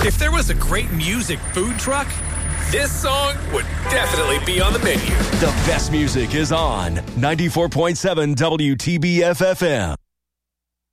If there was a great music food truck, this song would definitely be on the menu. The best music is on 94.7 WTBF-FM.